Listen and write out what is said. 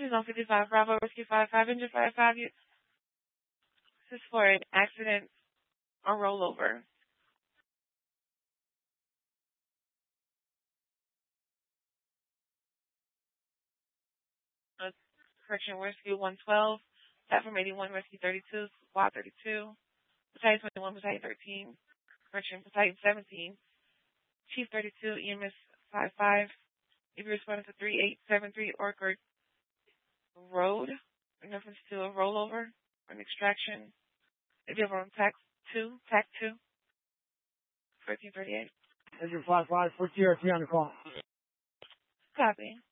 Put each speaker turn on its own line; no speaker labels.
is on 55 Bravo, Whiskey 55, Injured 55. This is for an accident or rollover. Correction, Whiskey 112, Platform 81, Rescue 32, Squad 32, Battalion 21, Battalion 13, Correction, Battalion 17, Chief 32, EMS 55. If you responded to 3873 Orchard Road in reference to a rollover, an extraction, if you have on TAC 2, 1338.
Agent 55, put TRT on the call.
Copy.